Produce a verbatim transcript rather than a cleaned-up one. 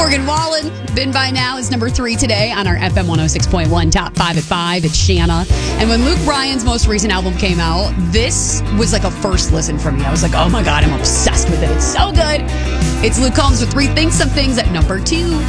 Morgan Wallen, Been By Now is number three today on our F M one oh six point one Top five at five. It's Shanna. And when Luke Bryan's most recent album came out, this was like a first listen for me. I was like, oh my God, I'm obsessed with it. It's so good. It's Luke Combs with Rethink Some Things at number two.